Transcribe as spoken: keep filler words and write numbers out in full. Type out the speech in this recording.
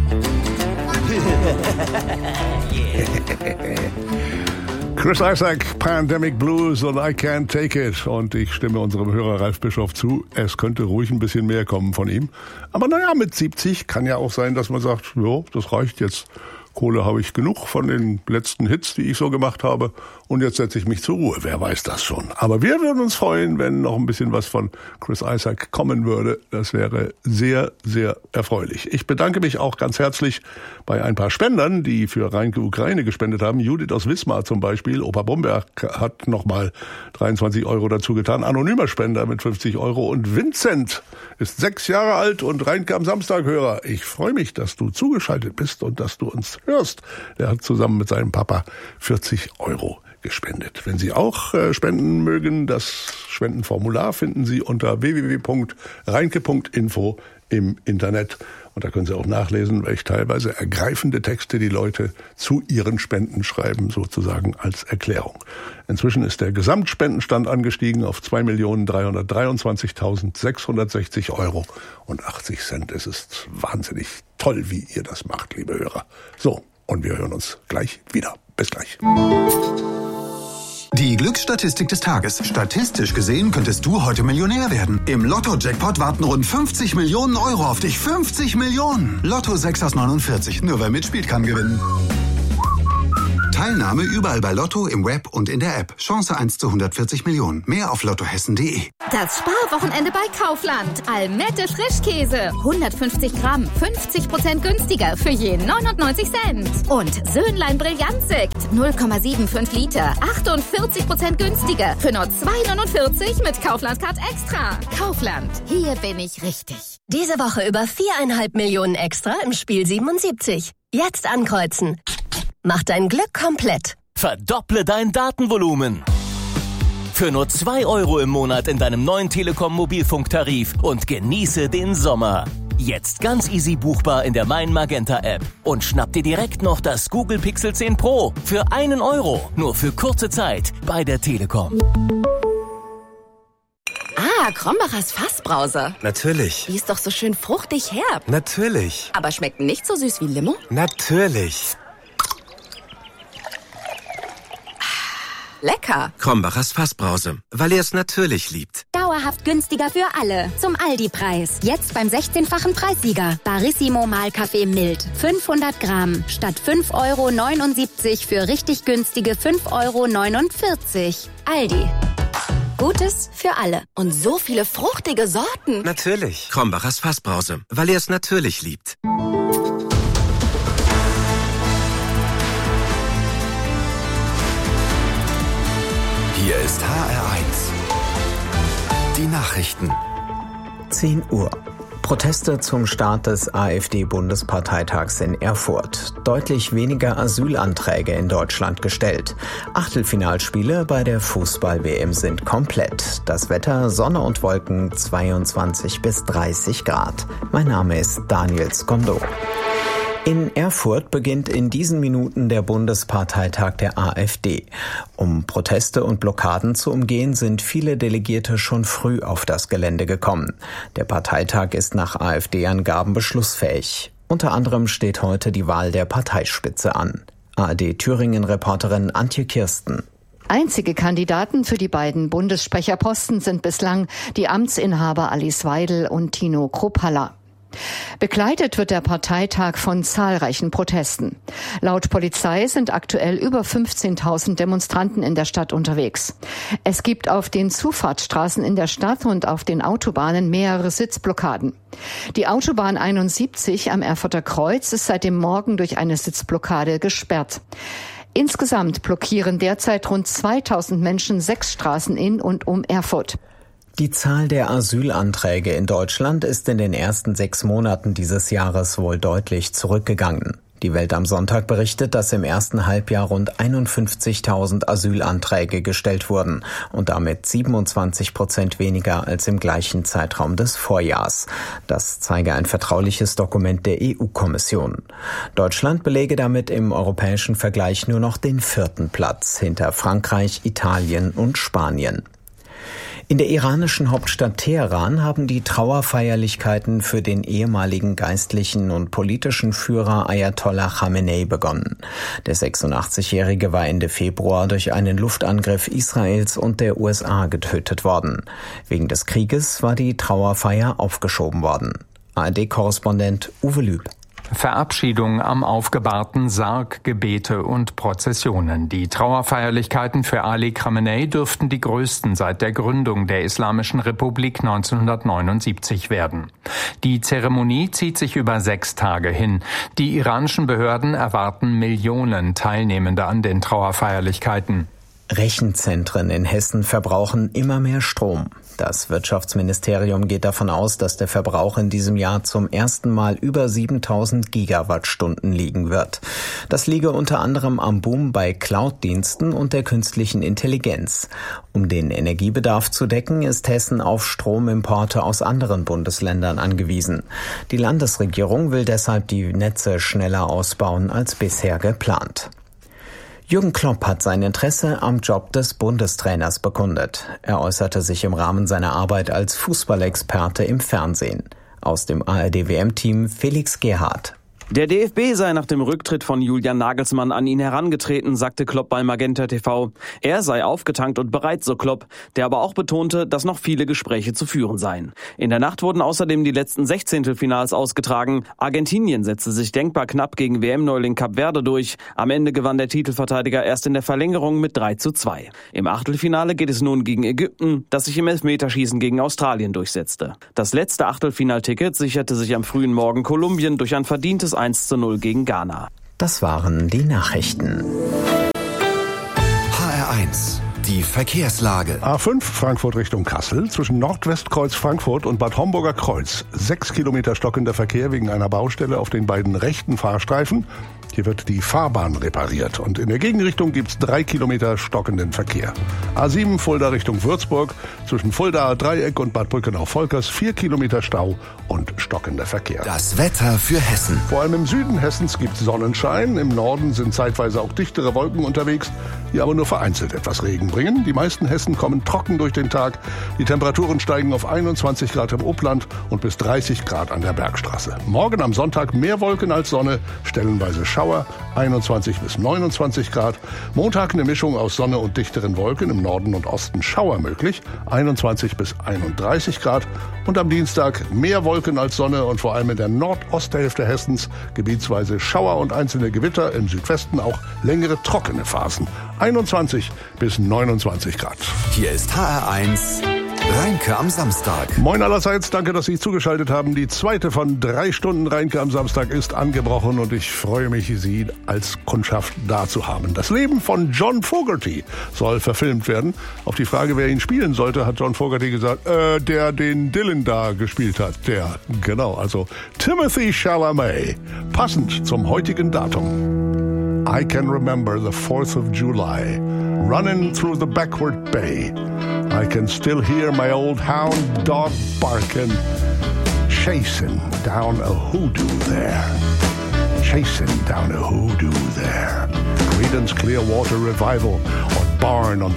Chris Isaak, Pandemic Blues und I Can't Take It. Und ich stimme unserem Hörer Ralf Bischof zu, es könnte ruhig ein bisschen mehr kommen von ihm. Aber naja, mit siebzig kann ja auch sein, dass man sagt, ja, das reicht jetzt. Kohle habe ich genug von den letzten Hits, die ich so gemacht habe. Und jetzt setze ich mich zur Ruhe. Wer weiß das schon. Aber wir würden uns freuen, wenn noch ein bisschen was von Chris Isaak kommen würde. Das wäre sehr, sehr erfreulich. Ich bedanke mich auch ganz herzlich bei ein paar Spendern, die für Rheinke Ukraine gespendet haben. Judith aus Wismar zum Beispiel. Opa Bomberg hat nochmal dreiundzwanzig Euro dazu getan. Anonymer Spender mit fünfzig Euro. Und Vincent ist sechs Jahre alt und Rheinke am Samstag-Hörer. Ich freue mich, dass du zugeschaltet bist und dass du uns hörst. Der hat zusammen mit seinem Papa vierzig Euro gespendet. Wenn Sie auch äh, spenden mögen, das Spendenformular finden Sie unter w w w punkt rheinke punkt info im Internet. Und da können Sie auch nachlesen, welche teilweise ergreifende Texte die Leute zu ihren Spenden schreiben, sozusagen als Erklärung. Inzwischen ist der Gesamtspendenstand angestiegen auf zwei Millionen dreihundertdreiundzwanzigtausendsechshundertsechzig Euro und achtzig Cent. Es ist wahnsinnig toll, wie ihr das macht, liebe Hörer. So, und wir hören uns gleich wieder. Bis gleich. Die Glücksstatistik des Tages. Statistisch gesehen könntest du heute Millionär werden. Im Lotto-Jackpot warten rund fünfzig Millionen Euro auf dich. fünfzig Millionen! Lotto sechs aus neunundvierzig. Nur wer mitspielt, kann gewinnen. Teilnahme überall bei Lotto, im Web und in der App. Chance eins zu hundertvierzig Millionen. Mehr auf lottohessen punkt de. Das Sparwochenende bei Kaufland. Almette Frischkäse. hundertfünfzig Gramm. fünfzig Prozent günstiger für je neunundneunzig Cent. Und Söhnlein Brillantsekt. null Komma fünfundsiebzig Liter. achtundvierzig Prozent günstiger für nur zwei neunundvierzig mit Kaufland Card Extra. Kaufland. Hier bin ich richtig. Diese Woche über viereinhalb Millionen extra im Spiel siebenundsiebzig. Jetzt ankreuzen. Mach dein Glück komplett. Verdopple dein Datenvolumen. Für nur zwei Euro im Monat in deinem neuen Telekom-Mobilfunktarif und genieße den Sommer. Jetzt ganz easy buchbar in der Mein Magenta App. Und schnapp dir direkt noch das Google Pixel zehn Pro für einen Euro. Nur für kurze Zeit bei der Telekom. Ah, Krombacher's Fassbrause. Natürlich. Die ist doch so schön fruchtig herb. Natürlich. Aber schmeckt nicht so süß wie Limo? Natürlich. Lecker. Krombacher's Fassbrause, weil er es natürlich liebt. Dauerhaft günstiger für alle. Zum Aldi-Preis. Jetzt beim sechzehnfachen Preissieger. Barissimo Mahlkaffee mild. fünfhundert Gramm. Statt fünf Euro neunundsiebzig für richtig günstige fünf Euro neunundvierzig. Aldi. Gutes für alle. Und so viele fruchtige Sorten. Natürlich. Krombacher's Fassbrause, weil er es natürlich liebt. Hier ist H R eins. Die Nachrichten. zehn Uhr. Proteste zum Start des AfD-Bundesparteitags in Erfurt. Deutlich weniger Asylanträge in Deutschland gestellt. Achtelfinalspiele bei der Fußball-W M sind komplett. Das Wetter, Sonne und Wolken, zweiundzwanzig bis dreißig Grad. Mein Name ist Daniel Skondo. In Erfurt beginnt in diesen Minuten der Bundesparteitag der AfD. Um Proteste und Blockaden zu umgehen, sind viele Delegierte schon früh auf das Gelände gekommen. Der Parteitag ist nach AfD-Angaben beschlussfähig. Unter anderem steht heute die Wahl der Parteispitze an. A R D-Thüringen-Reporterin Antje Kirsten. Einzige Kandidaten für die beiden Bundessprecherposten sind bislang die Amtsinhaber Alice Weidel und Tino Kruppalla. Begleitet wird der Parteitag von zahlreichen Protesten. Laut Polizei sind aktuell über fünfzehntausend Demonstranten in der Stadt unterwegs. Es gibt auf den Zufahrtsstraßen in der Stadt und auf den Autobahnen mehrere Sitzblockaden. Die Autobahn einundsiebzig am Erfurter Kreuz ist seit dem Morgen durch eine Sitzblockade gesperrt. Insgesamt blockieren derzeit rund zweitausend Menschen sechs Straßen in und um Erfurt. Die Zahl der Asylanträge in Deutschland ist in den ersten sechs Monaten dieses Jahres wohl deutlich zurückgegangen. Die Welt am Sonntag berichtet, dass im ersten Halbjahr rund einundfünfzigtausend Asylanträge gestellt wurden und damit siebenundzwanzig Prozent weniger als im gleichen Zeitraum des Vorjahrs. Das zeige ein vertrauliches Dokument der E U-Kommission. Deutschland belege damit im europäischen Vergleich nur noch den vierten Platz hinter Frankreich, Italien und Spanien. In der iranischen Hauptstadt Teheran haben die Trauerfeierlichkeiten für den ehemaligen geistlichen und politischen Führer Ayatollah Khamenei begonnen. Der sechsundachtzigjährige war Ende Februar durch einen Luftangriff Israels und der U S A getötet worden. Wegen des Krieges war die Trauerfeier aufgeschoben worden. A R D-Korrespondent Uwe Lüb. Verabschiedung am aufgebahrten Sarg, Gebete und Prozessionen. Die Trauerfeierlichkeiten für Ali Khamenei dürften die größten seit der Gründung der Islamischen Republik neunzehnhundertneunundsiebzig werden. Die Zeremonie zieht sich über sechs Tage hin. Die iranischen Behörden erwarten Millionen Teilnehmende an den Trauerfeierlichkeiten. Rechenzentren in Hessen verbrauchen immer mehr Strom. Das Wirtschaftsministerium geht davon aus, dass der Verbrauch in diesem Jahr zum ersten Mal über siebentausend Gigawattstunden liegen wird. Das liege unter anderem am Boom bei Cloud-Diensten und der künstlichen Intelligenz. Um den Energiebedarf zu decken, ist Hessen auf Stromimporte aus anderen Bundesländern angewiesen. Die Landesregierung will deshalb die Netze schneller ausbauen als bisher geplant. Jürgen Klopp hat sein Interesse am Job des Bundestrainers bekundet. Er äußerte sich im Rahmen seiner Arbeit als Fußballexperte im Fernsehen. Aus dem A R D-W M-Team Felix Gerhardt. Der D F B sei nach dem Rücktritt von Julian Nagelsmann an ihn herangetreten, sagte Klopp bei Magenta T V. Er sei aufgetankt und bereit, so Klopp, der aber auch betonte, dass noch viele Gespräche zu führen seien. In der Nacht wurden außerdem die letzten Sechzehntelfinals ausgetragen. Argentinien setzte sich denkbar knapp gegen W M-Neuling Kap Verde durch. Am Ende gewann der Titelverteidiger erst in der Verlängerung mit drei zu zwei. Im Achtelfinale geht es nun gegen Ägypten, das sich im Elfmeterschießen gegen Australien durchsetzte. Das letzte Achtelfinalticket sicherte sich am frühen Morgen Kolumbien durch ein verdientes eins zu null gegen Ghana. Das waren die Nachrichten. H R eins, die Verkehrslage. A fünf Frankfurt Richtung Kassel zwischen Nordwestkreuz Frankfurt und Bad Homburger Kreuz. Sechs Kilometer stockender Verkehr wegen einer Baustelle auf den beiden rechten Fahrstreifen. Hier wird die Fahrbahn repariert und in der Gegenrichtung gibt's drei Kilometer stockenden Verkehr. A sieben Fulda Richtung Würzburg zwischen Fuldaer Dreieck und Bad Brückenau-Volkers vier Kilometer Stau und stockender Verkehr. Das Wetter für Hessen. Vor allem im Süden Hessens gibt's Sonnenschein. Im Norden sind zeitweise auch dichtere Wolken unterwegs, die aber nur vereinzelt etwas Regen bringen. Die meisten Hessen kommen trocken durch den Tag. Die Temperaturen steigen auf einundzwanzig Grad im Upland und bis dreißig Grad an der Bergstraße. Morgen am Sonntag mehr Wolken als Sonne, stellenweise Schauer, einundzwanzig bis neunundzwanzig Grad. Montag eine Mischung aus Sonne und dichteren Wolken, im Norden und Osten Schauer möglich, einundzwanzig bis einunddreißig Grad. Und am Dienstag mehr Wolken als Sonne und vor allem in der Nordosthälfte Hessens gebietsweise Schauer und einzelne Gewitter, im Südwesten auch längere trockene Phasen. einundzwanzig bis neunundzwanzig Grad. Hier ist H R eins. Reinke am Samstag. Moin allerseits, danke, dass Sie zugeschaltet haben. Die zweite von drei Stunden Reinke am Samstag ist angebrochen und ich freue mich, Sie als Kundschaft da zu haben. Das Leben von John Fogerty soll verfilmt werden. Auf die Frage, wer ihn spielen sollte, hat John Fogerty gesagt, äh, der den Dylan da gespielt hat. Der, genau, also Timothy Chalamet. Passend zum heutigen Datum. I can remember the fourth of July, running through the backward bay. I can still hear my old hound dog barking, chasing down a hoodoo there, chasing down a hoodoo there. Creedence Clearwater Revival or Barn on the